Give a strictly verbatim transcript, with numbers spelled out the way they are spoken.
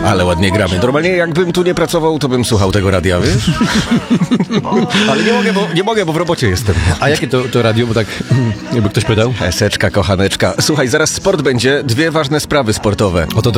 Ale ładnie gramy. Normalnie jakbym tu nie pracował, to bym słuchał tego radia, wiesz? Ale nie mogę, bo, nie mogę, bo w robocie jestem. A jakie to, to radio, bo tak jakby ktoś pytał? Eseczka, kochaneczka. Słuchaj, zaraz sport będzie. Dwie ważne sprawy sportowe. Oto